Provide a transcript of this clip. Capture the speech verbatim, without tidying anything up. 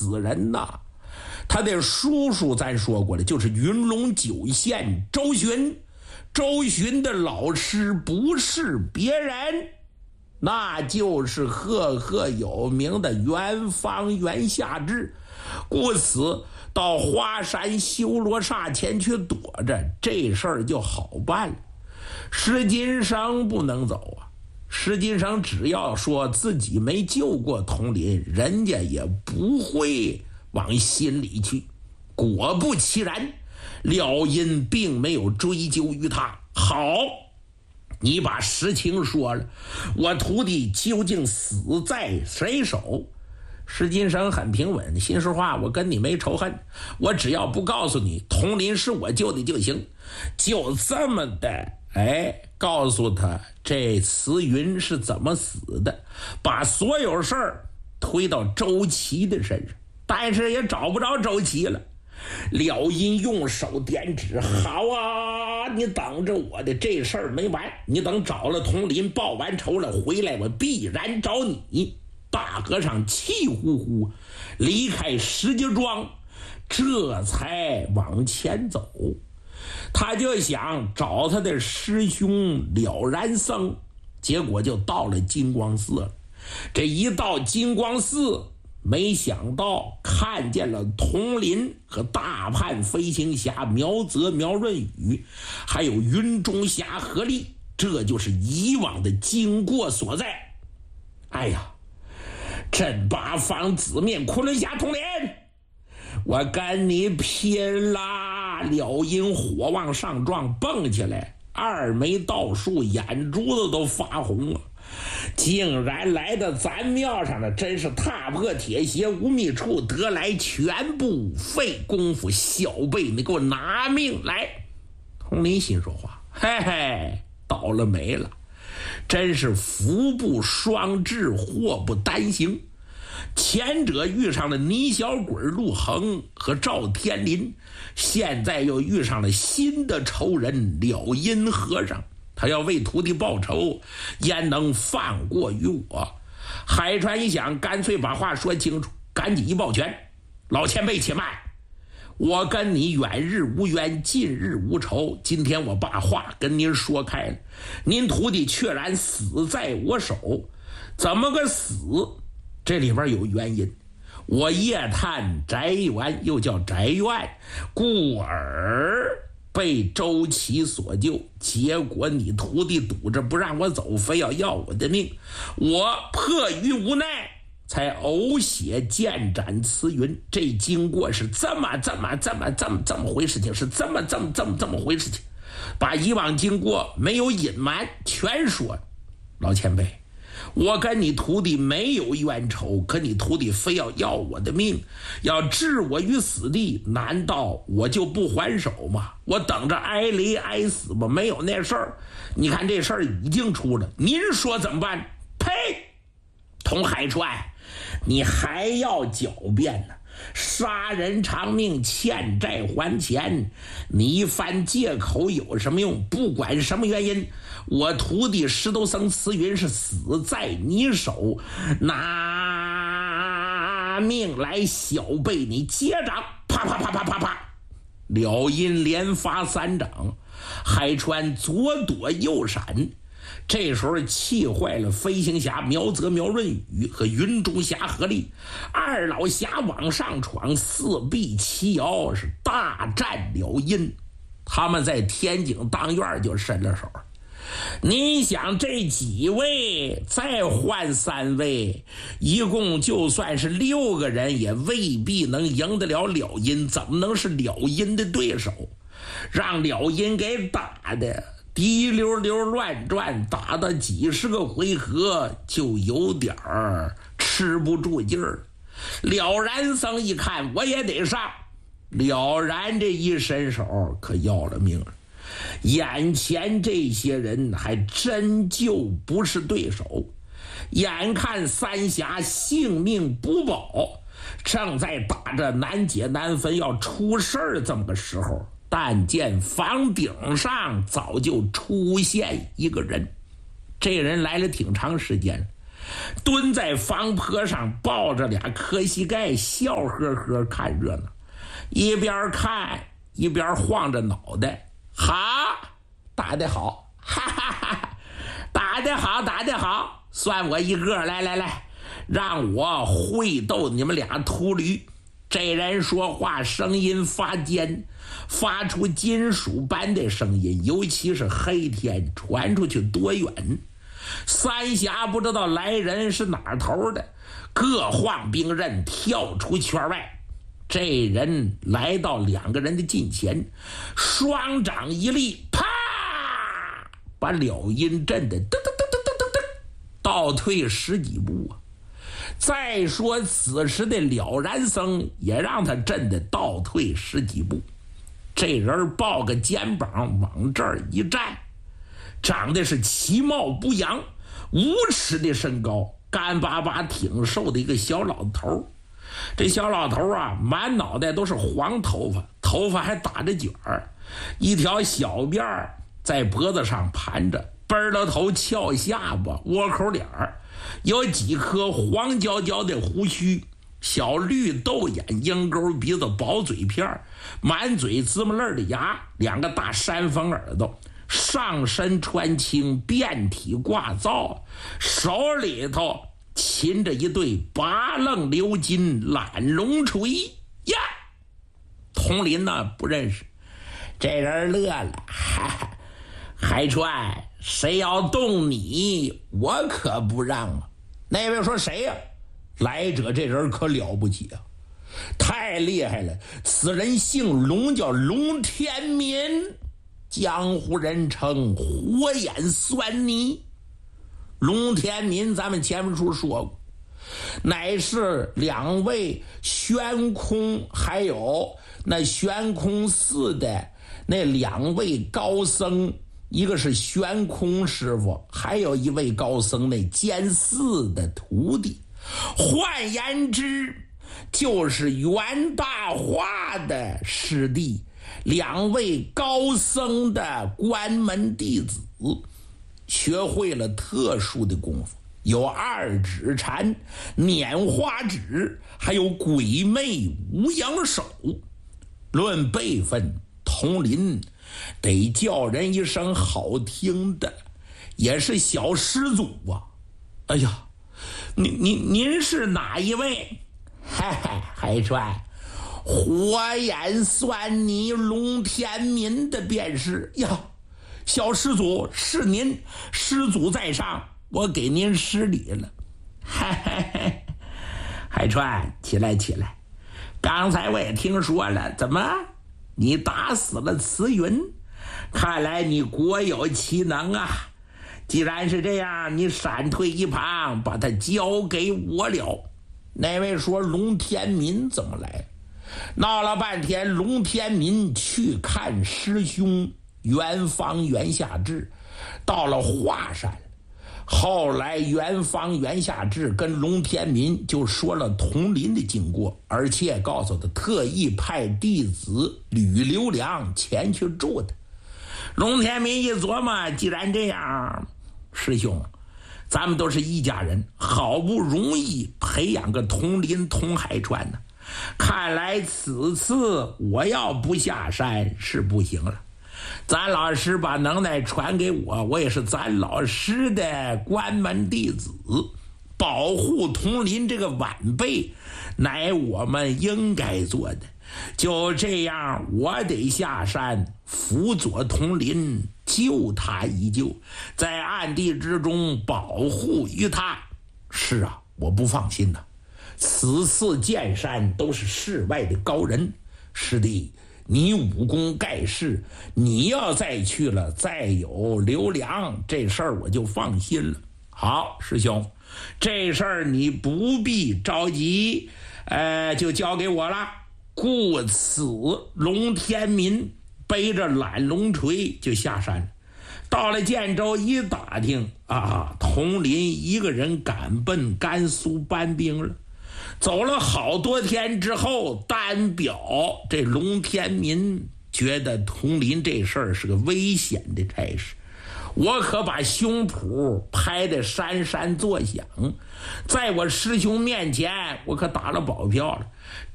死人呐。他的叔叔咱说过了，就是云龙九县周巡。周巡的老师不是别人，那就是赫赫有名的元方元夏至。故此到华山修罗刹前去躲着，这事儿就好办了。石金生不能走啊，石金生只要说自己没救过佟林，人家也不会往心里去。果不其然，廖因并没有追究于他。好，你把实情说了，我徒弟究竟死在谁手？石金生很平稳，心说话，我跟你没仇恨，我只要不告诉你佟林是我救的就行，就这么的。哎，告诉他这慈云是怎么死的，把所有事儿推到周琦的身上，但是也找不着周琦了。廖因用手点指，好啊，你等着我的，这事儿没完，你等找了佟林报完仇了回来，我必然找你。大和尚气呼呼离开石家庄，这才往前走。他就想找他的师兄了然僧，结果就到了金光寺了。这一到金光寺，没想到看见了佟林和大叛飞行侠苗泽苗润宇，还有云中侠何力，这就是以往的经过所在。哎呀，真八方紫面昆仑侠佟林，我跟你拼啦！廖因火往上撞，蹦起来，二眉倒竖，眼珠子都发红了。竟然来到咱庙上了，真是踏破铁鞋无觅处，得来全不费功夫，小辈你给我拿命来！佟林心说话，嘿嘿，倒了霉了，真是福不双至，祸不单行。前者遇上了倪小鬼陆恒和赵天林，现在又遇上了新的仇人了因和尚，他要为徒弟报仇，焉能放过于我？海川一想，干脆把话说清楚，赶紧一抱拳，老前辈且慢，我跟你远日无冤，近日无仇，今天我把话跟您说开了，您徒弟确然死在我手，怎么个死？这里边有原因。我夜探宅园，又叫宅院，故而被周琦所救，结果你徒弟堵着不让我走，非要要我的命，我迫于无奈才呕血剑斩慈云。这经过是这么这么这么这么这么回事情，是这么这么这么这么回事情，把以往经过没有隐瞒，全说。老前辈，我跟你徒弟没有冤仇，可你徒弟非要要我的命，要置我于死地，难道我就不还手吗？我等着挨雷挨死吧，没有那事儿。你看这事儿已经出了，您说怎么办？呸！佟海川，你还要狡辩呢？杀人偿命，欠债还钱，你一番借口有什么用？不管什么原因，我徒弟石头僧慈云是死在你手，拿命来，小辈你接掌！啪啪啪啪啪啪，了因连发三掌，海川左躲右闪。这时候气坏了飞行侠苗泽苗润宇和云中侠何力，二老侠往上闯，四臂齐摇，是大战了因。他们在天井当院就伸了手，你想这几位再换三位，一共就算是六个人，也未必能赢得了了因，怎么能是了因的对手？让了因给打的滴溜溜乱转，打到几十个回合就有点儿吃不住劲儿。了然僧一看我也得上，了然这一伸手可要了命了。眼前这些人还真就不是对手，眼看三峡性命不保，正在打着难解难分要出事儿这么个时候，但见房顶上早就出现一个人。这人来了挺长时间， 蹲在房坡上抱着俩磕膝盖，笑呵呵看热闹，一边看一边晃着脑袋。好，打得好，哈哈哈，打得好，打得好，算我一个。来来来，让我会斗你们俩秃驴。这人说话声音发尖，发出金属般的声音，尤其是黑天传出去多远。三峡不知道来人是哪头的，各晃兵刃跳出圈外。这人来到两个人的近前，双掌一立，啪，把了音震得噔噔噔噔噔噔噔倒退十几步啊！再说此时的了然僧也让他震得倒退十几步。这人抱个肩膀往这儿一站，长得是其貌不扬，五尺的身高，干巴巴挺瘦的一个小老头。这小老头啊，满脑袋都是黄头发，头发还打着卷儿，一条小辫儿在脖子上盘着，背了头翘下巴，窝口脸儿，有几颗黄焦焦的胡须，小绿豆眼，鹰钩鼻子，薄嘴片，满嘴芝麻粒的牙，两个大山峰耳朵，上身穿青，遍体挂皂，手里头擒着一对八楞鎏金懒龙锤呀！佟林呢不认识，这人乐了，哈哈，海川，谁要动你，我可不让啊！那位说谁呀、啊？来者这人可了不起啊，太厉害了！此人姓龙，叫龙天民，江湖人称火眼狻猊。龙天民咱们前面书说过，乃是两位悬空还有那悬空寺的那两位高僧，一个是悬空师傅，还有一位高僧那监寺的徒弟，换言之就是袁大化的师弟，两位高僧的关门弟子，学会了特殊的功夫，有二指禅、拈花指，还有鬼魅无影手。论辈分，佟林得叫人一声好听的，也是小师祖啊！哎呀，您您您是哪一位？嗨嗨，海川，火眼狻猊龙天民的便是呀。小师祖，是您，师祖在上，我给您施礼了。嗨嗨嗨，海川，起来起来，刚才我也听说了，怎么你打死了慈云？看来你国有其能啊！既然是这样，你闪退一旁，把他交给我了。那位说龙天民怎么来？闹了半天，龙天民去看师兄元方元下智，到了华山。后来元方元下智跟龙天民就说了佟林的经过，而且告诉他特意派弟子吕留良前去助他。龙天民一琢磨，既然这样，师兄，咱们都是一家人，好不容易培养个佟林佟海川呢，看来此次我要不下山是不行了。咱老师把能耐传给我，我也是咱老师的关门弟子，保护佟林这个晚辈乃我们应该做的。就这样，我得下山辅佐佟林，救他一救，在暗地之中保护于他。是啊，我不放心呐、啊、此次见山都是世外的高人，师弟，你武功盖世，你要再去了，再有留良，这事儿我就放心了。好，师兄，这事儿你不必着急，呃，就交给我了。故此，龙天民背着懒龙锤就下山，到了建州一打听啊，佟林一个人赶奔甘肃搬兵了。走了好多天之后，单表这龙天民觉得佟林这事儿是个危险的差事， 我可把胸脯拍得闪闪作响，在我师兄面前，我可打了保票了。